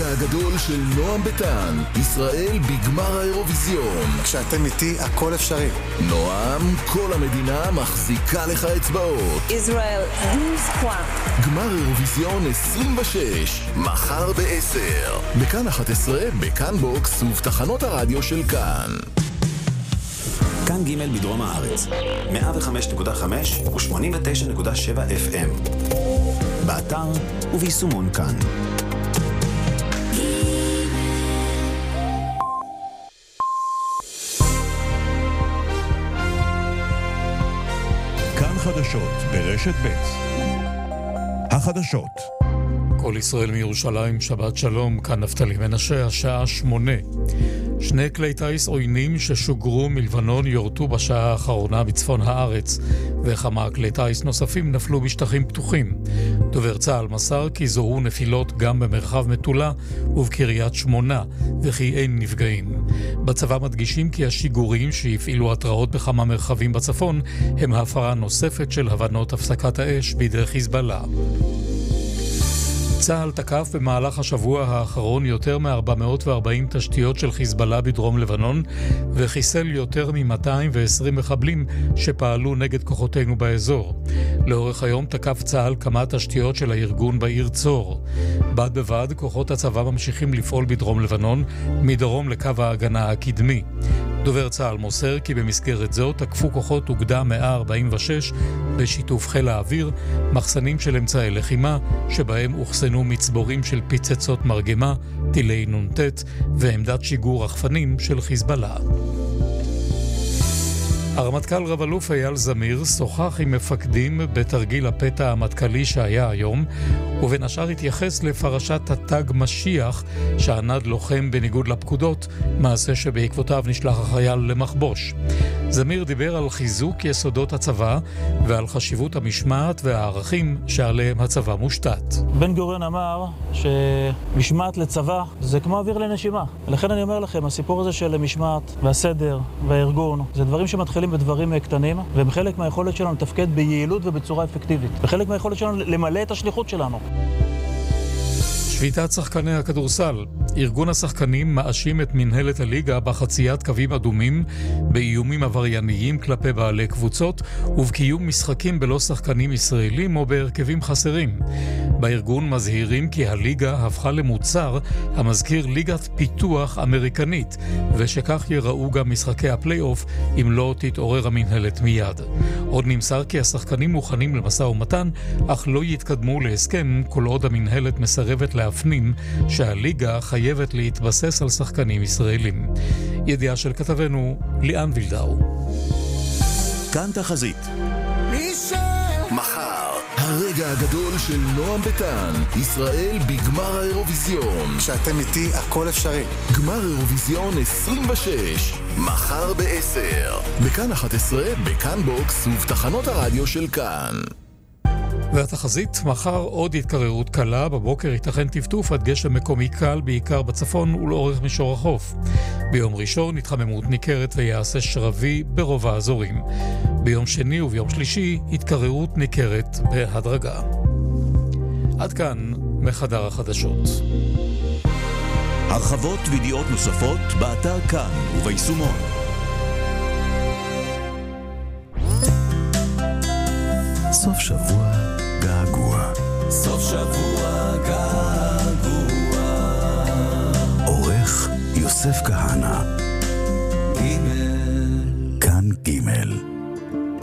הגדול של נועם ביטן, ישראל בגמר האירוויזיון. כשאתם איתי הכל אפשרי. נועם, כל המדינה מחזיקה לך אצבעות. ישראל, 12. גמר אירוויזיון 26, מחר ב-10. בכאן 11, בכאן בוקס ובתחנות הרדיו של כאן. כאן ג' בדרום הארץ, 105.5 ו-89.7 FM. באתר וביישומון כאן. כאן חדשות ברשת ב'. החדשות. כל ישראל מירושלים, שבת שלום, כאן נפתלי מנשה, השעה 8. 2 כלי טייס עוינים ששוגרו מלבנון יורטו בשעה האחרונה בצפון הארץ, וכמה כלי טייס נוספים נפלו בשטחים פתוחים. דובר צה"ל מסר כי זוהו נפילות גם במרחב מטולה ובקריית שמונה, וכי אין נפגעים. בצבא מדגישים כי השיגורים שהפעילו התראות בכמה מרחבים בצפון הם הפרה נוספת של הבנות הפסקת האש בידי חיזבאללה. צה"ל תקף במהלך השבוע האחרון יותר מ-440 תשתיות של חיזבאללה בדרום לבנון, וחיסל יותר מ-220 מחבלים שפעלו נגד כוחותינו באזור. לאורך היום תקף צה"ל כמה תשתיות של הארגון בעיר צור. בד בבד, כוחות הצבא ממשיכים לפעול בדרום לבנון, מדרום לקו ההגנה הקדמי. דובר צה"ל מוסר כי במסגרת זו תקפו כוחות אוגדה 146 בשיתוף חיל האוויר, מחסנים של אמצעי לחימה שבהם הוחסנו מצבורים של פיצצות מרגמה, טילי נונטט ועמדת שיגור רחפנים של חיזבאללה. הרמטכ"ל רב-אלוף אייל זמיר שוחח עם מפקדים בתרגיל הפתע המטכ"לי שהיה היום, ובין השאר התייחס לפרשת התג משיח שענד לוחם בניגוד לפקודות, מעשה שבעקבותיו נשלח החייל למחבוש. זמיר דיבר על חיזוק יסודות הצבא ועל חשיבות המשמעת והערכים שעליהם הצבא מושתת. בן גוריון אמר שמשמעת לצבא זה כמו אוויר לנשימה. ולכן אני אומר לכם, הסיפור הזה של משמעת והסדר והארגון, זה דברים שמתחילים בדברים קטנים, והם חלק מהיכולת שלנו לתפקד ביעילות ובצורה אפקטיבית. וחלק מהיכולת שלנו למלא את השליחות שלנו. שביתת שחקני הכדורסל. ארגון השחקנים מאשים את מנהלת הליגה בחציית קווים אדומים, באיומים עברייניים כלפי בעלי קבוצות, ובקיום משחקים בלא שחקנים ישראלים או בהרכבים חסרים. בארגון מזהירים כי הליגה הפכה למוצר המזכיר ליגת פיתוח אמריקנית, ושכך יראו גם משחקי הפלייאוף אם לא תתעורר המנהלת מיד. עוד נמסר כי השחקנים מוכנים למשא ומתן, אך לא יתקדמו להסכם כל עוד המנהלת מסרבת להפנים שהליגה חייבת להתבסס על שחקנים ישראלים. ידיעה של כתבנו ליאן וילדאו. כאן תחזית. מחר, הרגע הגדול של נועם ביטן, ישראל בגמר האירוויזיון. כשאתם איתי הכל אפשרי. גמר אירוויזיון 26, מחר ב-10. בכאן 11, בכאן בוקס ובתחנות הרדיו של כאן. והתחזית, מחר עוד התקררות קלה, בבוקר ייתכן טפטוף עד גשם מקומי קל, בעיקר בצפון ולאורך מישור החוף. ביום ראשון התחממות ניכרת ויעשה שרבי ברוב האזורים. ביום שני וביום שלישי התקררות ניכרת בהדרגה. עד כאן מחדר החדשות. הרחבות וידיעות נוספות באתר כאן וביישומון. סוף שבוע געגוע. סוף שבוע געגוע. עורך יוסף כהנא. ג' כאן ג'